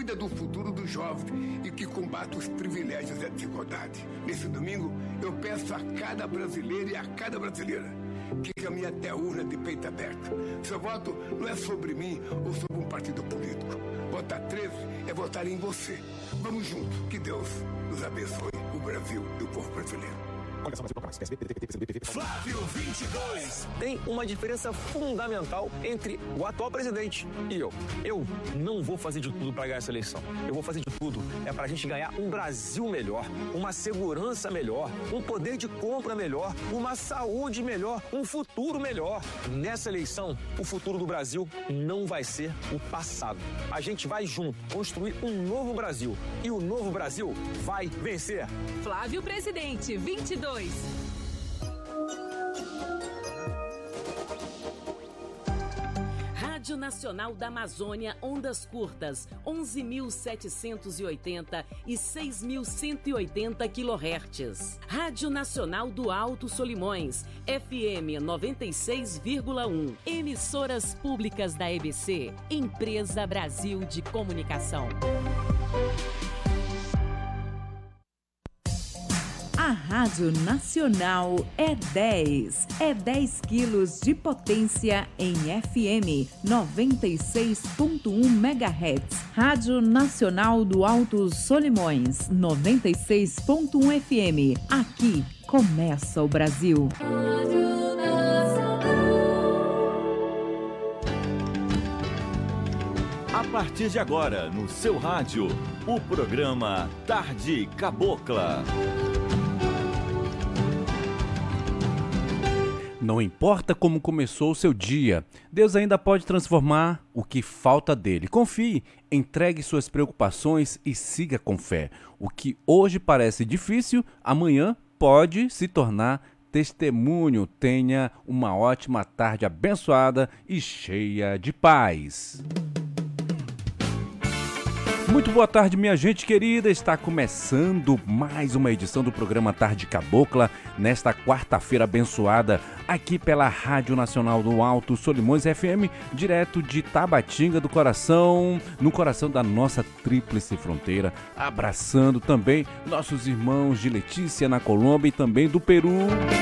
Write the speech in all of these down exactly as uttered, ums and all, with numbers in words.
cuida do futuro dos jovens e que combate os privilégios e a desigualdade. Nesse domingo, eu peço a cada brasileiro e a cada brasileira que caminhe até a urna de peito aberto. Seu voto não é sobre mim ou sobre um partido político. Votar treze é votar em você. Vamos juntos. Que Deus nos abençoe, o Brasil e o povo brasileiro. Flávio vinte e dois. Tem uma diferença fundamental entre o atual presidente e eu. Eu não vou fazer de tudo para ganhar essa eleição. Eu vou fazer de tudo é para a gente ganhar um Brasil melhor, uma segurança melhor, um poder de compra melhor, uma saúde melhor, um futuro melhor. Nessa eleição, o futuro do Brasil não vai ser o passado. A gente vai junto construir um novo Brasil e o novo Brasil vai vencer. Flávio Presidente, vinte e dois. Rádio Nacional da Amazônia, ondas curtas, onze mil setecentos e oitenta e seis mil cento e oitenta quilohertz. Rádio Nacional do Alto Solimões, F M noventa e seis vírgula um. Emissoras públicas da E B C, Empresa Brasil de Comunicação. A Rádio Nacional é dez. É dez quilos de potência em F M noventa e seis ponto um megahertz. Rádio Nacional do Alto Solimões, noventa e seis ponto um F M. Aqui começa o Brasil. Rádio Nacional. A partir de agora, no seu rádio, o programa Tarde Cabocla. Não importa como começou o seu dia, Deus ainda pode transformar o que falta dele. Confie, entregue suas preocupações e siga com fé. O que hoje parece difícil, amanhã pode se tornar testemunho. Tenha uma ótima tarde abençoada e cheia de paz. Muito boa tarde, minha gente querida. Está começando mais uma edição do programa Tarde Cabocla, nesta quarta-feira abençoada, aqui pela Rádio Nacional do Alto Solimões F M, direto de Tabatinga do Coração, no coração da nossa tríplice fronteira, abraçando também nossos irmãos de Letícia, na Colômbia, e também do Peru.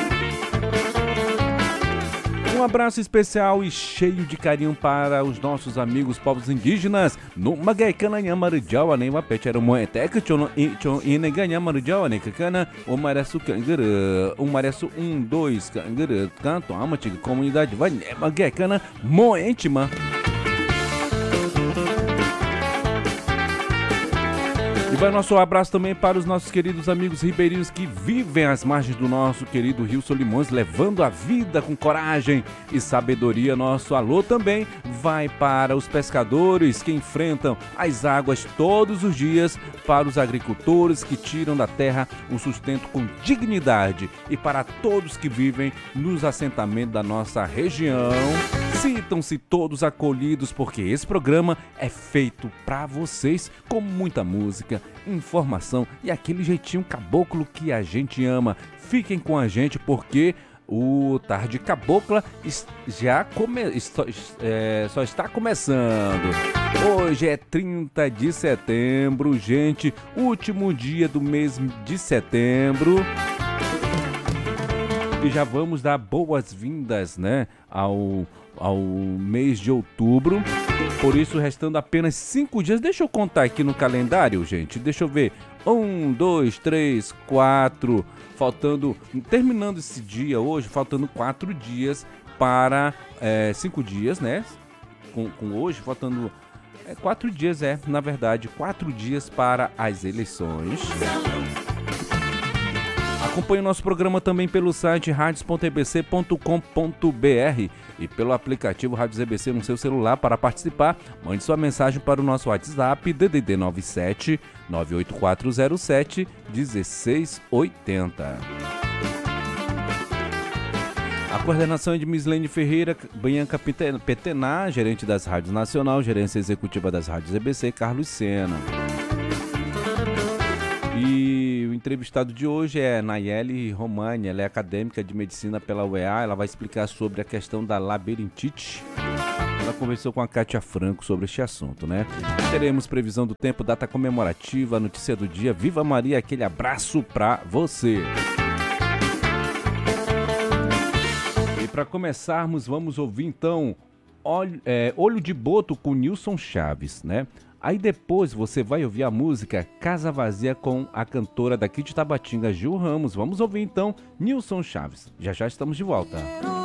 Um abraço especial e cheio de carinho para os nossos amigos povos indígenas. No Magaicana Nhamarujawa, nem uma pet era uma eteca, chono e nem ganha Marujawa, nem cacana, o mareço cangara, o mareço um, dois cangara, canto, ama, tica, comunidade, vai, Magaicana, moentima. E vai nosso abraço também para os nossos queridos amigos ribeirinhos que vivem às margens do nosso querido Rio Solimões, levando a vida com coragem e sabedoria. Nosso alô também vai para os pescadores que enfrentam as águas todos os dias, para os agricultores que tiram da terra o sustento com dignidade e para todos que vivem nos assentamentos da nossa região. Sintam-se todos acolhidos, porque esse programa é feito para vocês, com muita música, informação e aquele jeitinho caboclo que a gente ama. Fiquem com a gente, porque o Tarde Cabocla já come... é, só está começando. Hoje é trinta de setembro, gente, último dia do mês de setembro. E já vamos dar boas-vindas, né, ao, ao mês de outubro. Por isso, restando apenas cinco dias. Deixa eu contar aqui no calendário, gente. Deixa eu ver. Um, dois, três, quatro. Faltando, terminando esse dia hoje, faltando quatro dias para... É, cinco dias, né? Com, com hoje, faltando... É, quatro dias, é, na verdade. Quatro dias para as eleições. Acompanhe o nosso programa também pelo site radios ponto e b c ponto com ponto b r e pelo aplicativo Rádios E B C no seu celular. Para participar, mande sua mensagem para o nosso WhatsApp D D D nove sete nove oito quatro zero sete um seis oito zero. A coordenação é de Mislene Ferreira, Bianca Petená, gerente das Rádios Nacional, gerência executiva das Rádios E B C, Carlos Sena. E o entrevistado de hoje é Nayeli Romani, ela é acadêmica de medicina pela U E A, ela vai explicar sobre a questão da labirintite. Ela conversou com a Kátia Franco sobre este assunto, né? Teremos previsão do tempo, data comemorativa, notícia do dia. Viva Maria, aquele abraço pra você. E para começarmos, vamos ouvir então Olho, é, Olho de Boto com Nilson Chaves, né? Aí depois você vai ouvir a música Casa Vazia com a cantora daqui de Tabatinga, Gil Ramos. Vamos ouvir então Nilson Chaves. Já já estamos de volta.